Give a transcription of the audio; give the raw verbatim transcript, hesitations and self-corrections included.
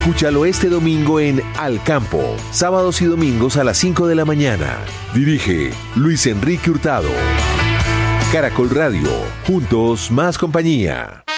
Escúchalo este domingo en Al Campo, sábados y domingos a las cinco de la mañana. Dirige Luis Enrique Hurtado. Caracol Radio, juntos más compañía.